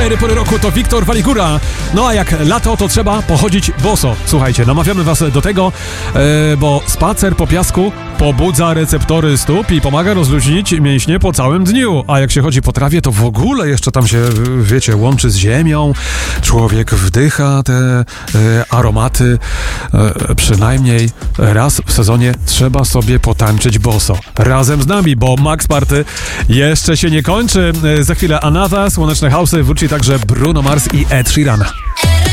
4 pory roku to Wiktor Waligura. No a jak lato, to trzeba pochodzić boso. Słuchajcie, namawiamy was do tego, bo spacer po piasku pobudza receptory stóp i pomaga rozluźnić mięśnie po całym dniu. A jak się chodzi po trawie, to w ogóle jeszcze tam się, wiecie, łączy z ziemią. Człowiek wdycha te aromaty. Przynajmniej raz w sezonie trzeba sobie potańczyć boso. Razem z nami, bo Max Party jeszcze się nie kończy. Za chwilę Another, Słoneczne House'y, wróci także Bruno Mars i Ed Sheeran.